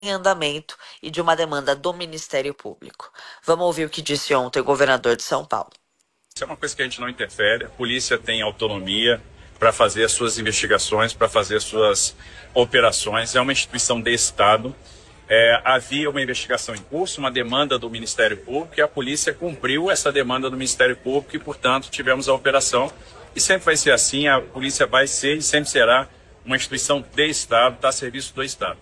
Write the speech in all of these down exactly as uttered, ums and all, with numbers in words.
em andamento e de uma demanda do Ministério Público. Vamos ouvir o que disse ontem o governador de São Paulo. Isso é uma coisa que a gente não interfere. A polícia tem autonomia para fazer as suas investigações, para fazer as suas operações. É uma instituição de Estado. É, havia uma investigação em curso, uma demanda do Ministério Público, e a polícia cumpriu essa demanda do Ministério Público e, portanto, tivemos a operação. E sempre vai ser assim, a polícia vai ser e sempre será uma instituição de Estado, está a serviço do Estado.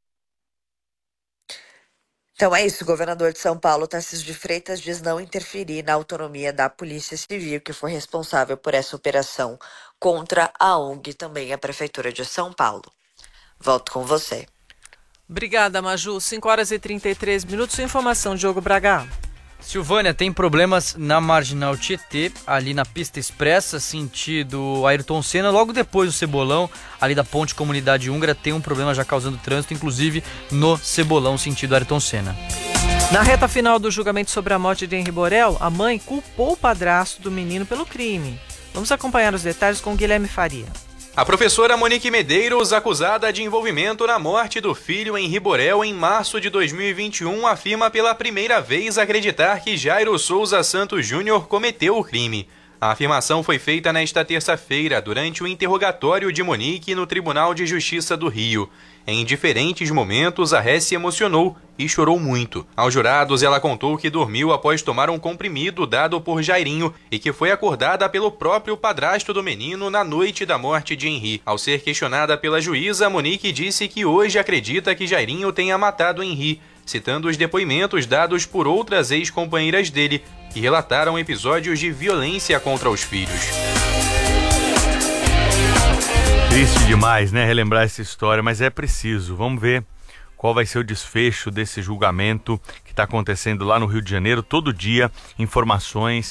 Então é isso, o governador de São Paulo, Tarcísio de Freitas, diz não interferir na autonomia da Polícia Civil, que foi responsável por essa operação contra a O N G e também a Prefeitura de São Paulo. Volto com você. Obrigada, Maju. cinco horas e trinta e três minutos. Informação, Diogo Braga. Silvânia, tem problemas na Marginal Tietê, ali na pista expressa, sentido Ayrton Senna. Logo depois do Cebolão, ali da Ponte Comunidade Húngara, tem um problema já causando trânsito, inclusive no Cebolão, sentido Ayrton Senna. Na reta final do julgamento sobre a morte de Henri Borel, a mãe culpou o padrasto do menino pelo crime. Vamos acompanhar os detalhes com Guilherme Faria. A professora Monique Medeiros, acusada de envolvimento na morte do filho Henri Borel em março de dois mil e vinte e um, afirma pela primeira vez acreditar que Jairo Souza Santos Júnior cometeu o crime. A afirmação foi feita nesta terça-feira, durante o interrogatório de Monique no Tribunal de Justiça do Rio. Em diferentes momentos, a ré se emocionou e chorou muito. Aos jurados, ela contou que dormiu após tomar um comprimido dado por Jairinho e que foi acordada pelo próprio padrasto do menino na noite da morte de Henri. Ao ser questionada pela juíza, Monique disse que hoje acredita que Jairinho tenha matado Henri, citando os depoimentos dados por outras ex-companheiras dele, que relataram episódios de violência contra os filhos. Triste demais, né, relembrar essa história, mas é preciso. Vamos ver qual vai ser o desfecho desse julgamento que está acontecendo lá no Rio de Janeiro. Todo dia, informações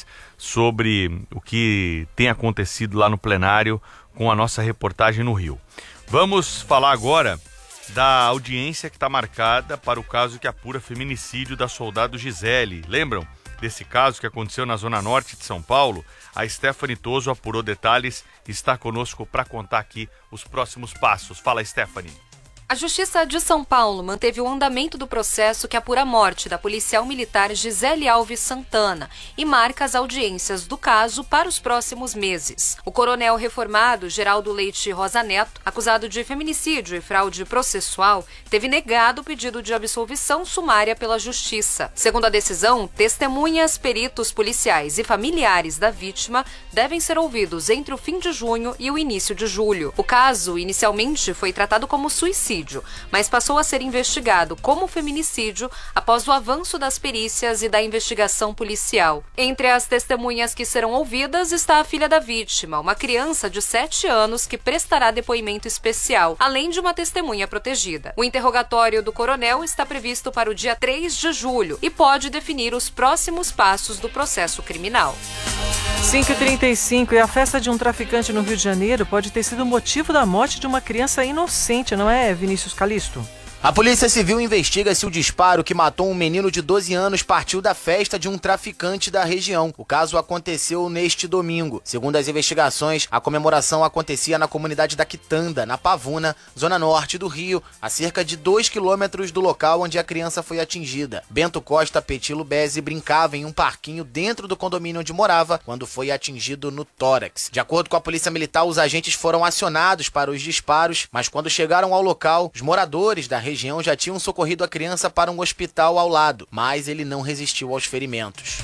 sobre o que tem acontecido lá no plenário com a nossa reportagem no Rio. Vamos falar agora da audiência que está marcada para o caso que apura feminicídio da soldado Gisele. Lembram desse caso que aconteceu na Zona Norte de São Paulo? A Stephanie Toso apurou detalhes e está conosco para contar aqui os próximos passos. Fala, Stephanie. A Justiça de São Paulo manteve o andamento do processo que apura a morte da policial militar Gisele Alves Santana e marca as audiências do caso para os próximos meses. O coronel reformado Geraldo Leite Rosa Neto, acusado de feminicídio e fraude processual, teve negado o pedido de absolvição sumária pela Justiça. Segundo a decisão, testemunhas, peritos policiais e familiares da vítima devem ser ouvidos entre o fim de junho e o início de julho. O caso, inicialmente, foi tratado como suicídio, mas passou a ser investigado como feminicídio após o avanço das perícias e da investigação policial. Entre as testemunhas que serão ouvidas está a filha da vítima, uma criança de sete anos que prestará depoimento especial, além de uma testemunha protegida. O interrogatório do coronel está previsto para o dia três de julho e pode definir os próximos passos do processo criminal. cinco e trinta e cinco, e a festa de um traficante no Rio de Janeiro pode ter sido o motivo da morte de uma criança inocente, não é, Vinícius Calisto? A Polícia Civil investiga se o disparo que matou um menino de doze anos partiu da festa de um traficante da região. O caso aconteceu neste domingo. Segundo as investigações, a comemoração acontecia na comunidade da Quitanda, na Pavuna, zona norte do Rio, a cerca de dois quilômetros do local onde a criança foi atingida. Bento Costa Petilo Bezzi brincava em um parquinho dentro do condomínio onde morava quando foi atingido no tórax. De acordo com a Polícia Militar, os agentes foram acionados para os disparos, mas quando chegaram ao local, os moradores da região já tinham socorrido a criança para um hospital ao lado, mas ele não resistiu aos ferimentos.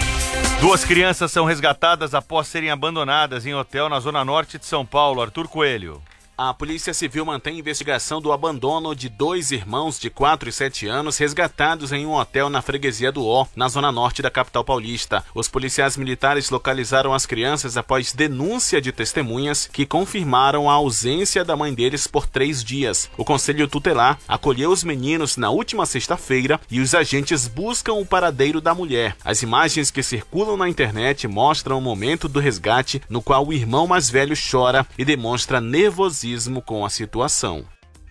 Duas crianças são resgatadas após serem abandonadas em hotel na Zona Norte de São Paulo. Arthur Coelho. A Polícia Civil mantém investigação do abandono de dois irmãos de quatro e sete anos resgatados em um hotel na freguesia do Ó, na zona norte da capital paulista. Os policiais militares localizaram as crianças após denúncia de testemunhas que confirmaram a ausência da mãe deles por três dias. O Conselho Tutelar acolheu os meninos na última sexta-feira e os agentes buscam o paradeiro da mulher. As imagens que circulam na internet mostram o momento do resgate, no qual o irmão mais velho chora e demonstra nervosismo com a situação.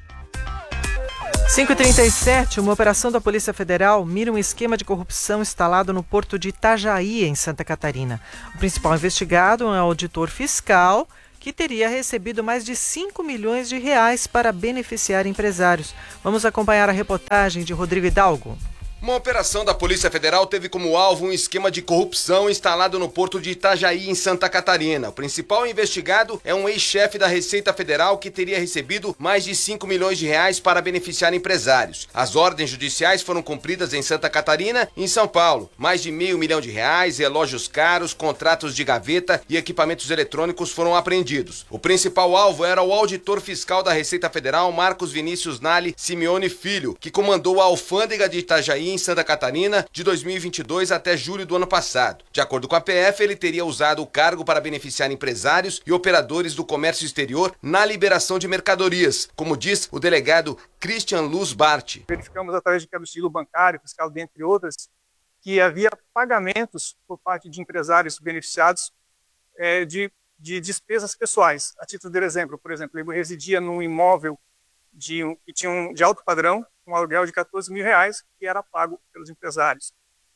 cinco e trinta e sete, uma operação da Polícia Federal mira um esquema de corrupção instalado no porto de Itajaí, em Santa Catarina. O principal investigado é um auditor fiscal que teria recebido mais de cinco milhões de reais para beneficiar empresários. Vamos acompanhar a reportagem de Rodrigo Hidalgo. Uma operação da Polícia Federal teve como alvo um esquema de corrupção instalado no porto de Itajaí, em Santa Catarina. O principal investigado é um ex-chefe da Receita Federal que teria recebido mais de cinco milhões de reais para beneficiar empresários. As ordens judiciais foram cumpridas em Santa Catarina e em São Paulo. Mais de meio milhão de reais, relógios caros, contratos de gaveta e equipamentos eletrônicos foram apreendidos. O principal alvo era o auditor fiscal da Receita Federal, Marcos Vinícius Nali Simeone Filho, que comandou a alfândega de Itajaí, em Santa Catarina, de dois mil e vinte e dois até julho do ano passado. De acordo com a P F, ele teria usado o cargo para beneficiar empresários e operadores do comércio exterior na liberação de mercadorias, como diz o delegado Christian Luz Bart. Verificamos através de quebra de sigilo bancário, fiscal, dentre outras, que havia pagamentos por parte de empresários beneficiados é, de, de despesas pessoais. A título de exemplo, por exemplo, ele residia num imóvel de, um, que tinha um, de alto padrão, um aluguel de quatorze mil reais, que era pago pelos empresários.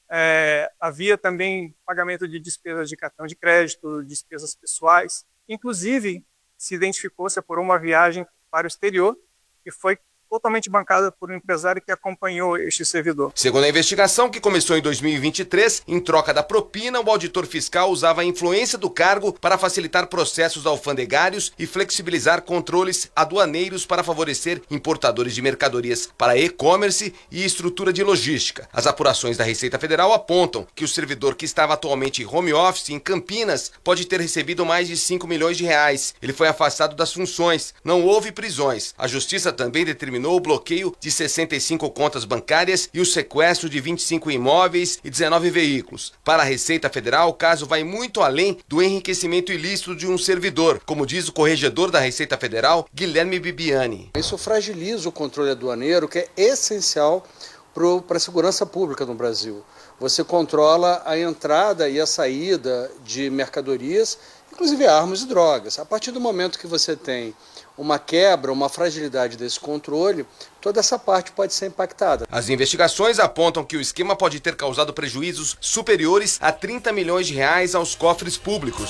É, havia também pagamento de despesas de cartão de crédito, despesas pessoais. Inclusive, se identificou-se por uma viagem para o exterior, que foi totalmente bancada por um empresário que acompanhou este servidor. Segundo a investigação, que começou em dois mil e vinte e três, em troca da propina, o auditor fiscal usava a influência do cargo para facilitar processos alfandegários e flexibilizar controles aduaneiros para favorecer importadores de mercadorias para e-commerce e estrutura de logística. As apurações da Receita Federal apontam que o servidor, que estava atualmente em home office em Campinas, pode ter recebido mais de cinco milhões de reais. Ele foi afastado das funções. Não houve prisões. A Justiça também determinou o bloqueio de sessenta e cinco contas bancárias e o sequestro de vinte e cinco imóveis e dezenove veículos. Para a Receita Federal, o caso vai muito além do enriquecimento ilícito de um servidor, como diz o corregedor da Receita Federal, Guilherme Bibiani. Isso fragiliza o controle aduaneiro, que é essencial para a segurança pública no Brasil. Você controla a entrada e a saída de mercadorias, inclusive armas e drogas. A partir do momento que você tem uma quebra, uma fragilidade desse controle, toda essa parte pode ser impactada. As investigações apontam que o esquema pode ter causado prejuízos superiores a trinta milhões de reais aos cofres públicos.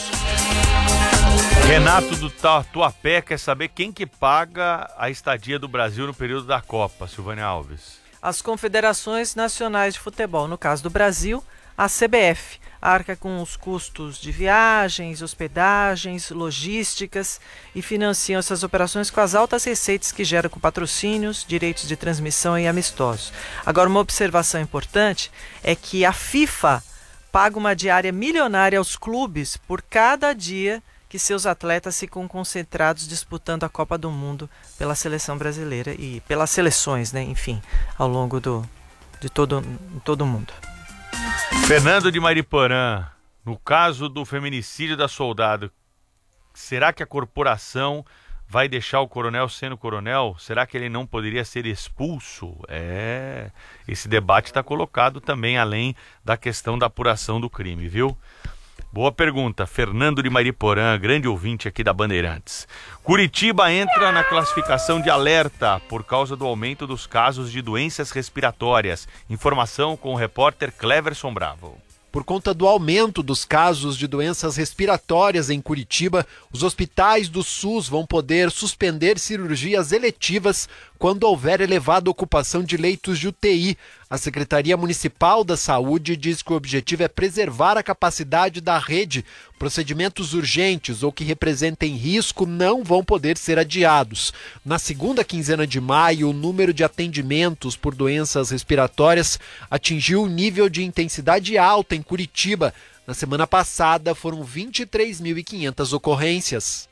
Renato do Tatuapé quer saber quem que paga a estadia do Brasil no período da Copa, Silvânia Alves. As confederações nacionais de futebol, no caso do Brasil, a C B F, arca com os custos de viagens, hospedagens, logísticas e financiam essas operações com as altas receitas que geram com patrocínios, direitos de transmissão e amistosos. Agora, uma observação importante é que a FIFA paga uma diária milionária aos clubes por cada dia que seus atletas ficam concentrados disputando a Copa do Mundo pela seleção brasileira e pelas seleções, né? Enfim, ao longo do, de todo, todo o mundo. Fernando de Mariporã, no caso do feminicídio da soldado, será que a corporação vai deixar o coronel sendo coronel? Será que ele não poderia ser expulso? É, esse debate está colocado também além da questão da apuração do crime, viu? Boa pergunta, Fernando de Mariporã, grande ouvinte aqui da Bandeirantes. Curitiba entra na classificação de alerta por causa do aumento dos casos de doenças respiratórias. Informação com o repórter Cleverson Bravo. Por conta do aumento dos casos de doenças respiratórias em Curitiba, os hospitais do SUS vão poder suspender cirurgias eletivas quando houver elevada ocupação de leitos de U T I. A Secretaria Municipal da Saúde diz que o objetivo é preservar a capacidade da rede. Procedimentos urgentes ou que representem risco não vão poder ser adiados. Na segunda quinzena de maio, o número de atendimentos por doenças respiratórias atingiu um nível de intensidade alta em Curitiba. Na semana passada, foram vinte e três mil e quinhentas ocorrências.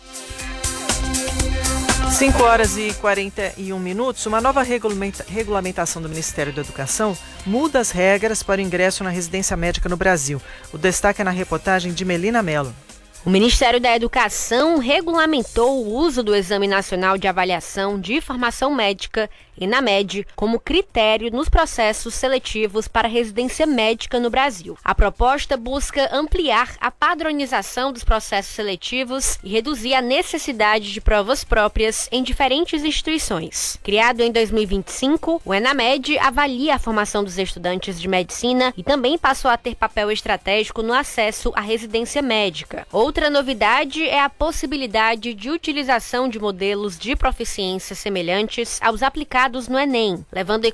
cinco horas e quarenta e um minutos. Uma nova regulamenta- regulamentação do Ministério da Educação muda as regras para o ingresso na residência médica no Brasil. O destaque é na reportagem de Melina Mello. O Ministério da Educação regulamentou o uso do Exame Nacional de Avaliação de Formação Médica, ENAMED, como critério nos processos seletivos para residência médica no Brasil. A proposta busca ampliar a padronização dos processos seletivos e reduzir a necessidade de provas próprias em diferentes instituições. Criado em dois mil e vinte e cinco, o ENAMED avalia a formação dos estudantes de medicina e também passou a ter papel estratégico no acesso à residência médica. Outra novidade é a possibilidade de utilização de modelos de proficiência semelhantes aos aplicados no Enem, levando